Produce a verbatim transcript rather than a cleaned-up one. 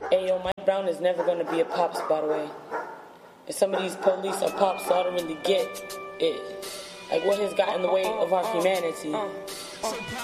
Hey, yo, Mike Brown is never gonna be a pops, by the way. And some of these police are pops, so I don't really get it. Like, what has got in the way of our humanity?